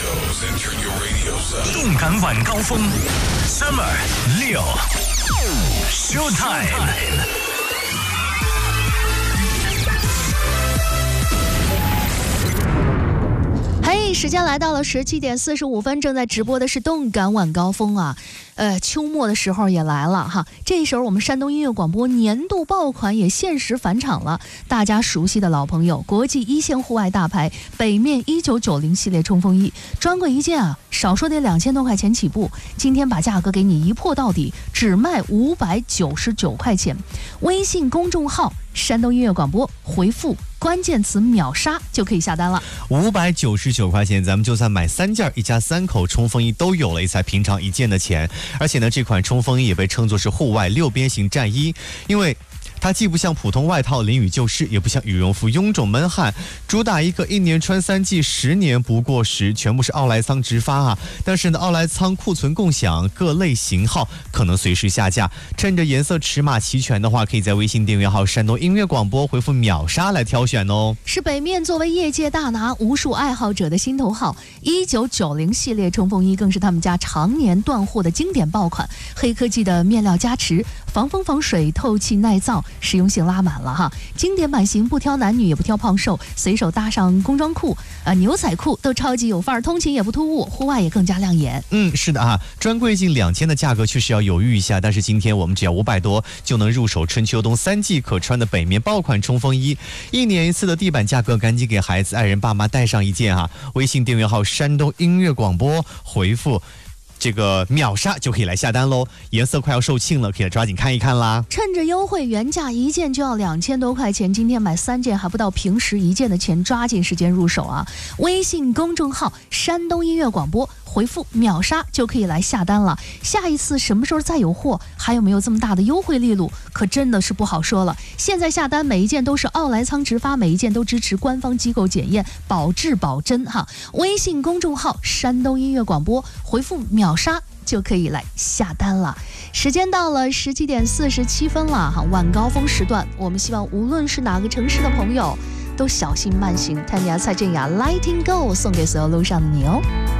动感晚高峰 Summer 6 Showtime。 嘿，时间来到了17点45分，正在直播的是动感晚高峰啊。秋末的时候也来了哈，这时候我们山东音乐广播年度爆款也限时返场了。大家熟悉的老朋友，国际一线户外大牌北面1990系列冲锋衣，专柜一件啊，少说得2000多块钱起步。今天把价格给你一破到底，只卖599块钱。微信公众号山东音乐广播回复关键词秒杀就可以下单了。 599块钱，咱们就算买3件，一家3口冲锋衣都有了，也才平常1件的钱。而且呢，这款冲锋衣也被称作是户外6边形战衣，因为它既不像普通外套淋雨就湿，也不像羽绒服臃肿闷汗，主打一个1年穿3季10年不过时，全部是奥莱仓直发啊。但是呢，奥莱仓库存共享，各类型号可能随时下架。趁着颜色尺码齐全的话，可以在微信订阅号山东音乐广播回复秒杀来挑选哦。 是北面作为业界大拿，无数爱好者的心头好，1990系列冲锋衣更是他们家常年断货的经典爆款，黑科技的面料加持，防风防水，透气耐造，实用性拉满了哈。经典版型不挑男女也不挑胖瘦，随手搭上工装裤牛仔裤都超级有范儿，通勤也不突兀，户外也更加亮眼。 是的啊，专柜近2000的价格确实要犹豫一下，但是今天我们只要500多就能入手春秋冬3季可穿的北面爆款冲锋衣，1年1次的地板价格，赶紧给孩子爱人爸妈带上一件哈。微信订阅号山东音乐广播回复这个秒杀就可以来下单喽，颜色快要售罄了，可以抓紧看一看啦。 趁着优惠，原价1件就要2000多块钱，今天买3件还不到平时1件的钱，抓紧时间入手啊！微信公众号山东音乐广播回复秒杀就可以来下单了。下一次什么时候再有货，还有没有这么大的优惠力度，可真的是不好说了。现在下单每一件都是奥莱仓直发，每一件都支持官方机构检验，保质保真哈。微信公众号山东音乐广播回复秒杀就可以来下单了。时间到了17点47分了哈，晚高峰时段，我们希望无论是哪个城市的朋友都小心慢行。Tanya 蔡健雅 Letting Go 送给所有路上的你哦。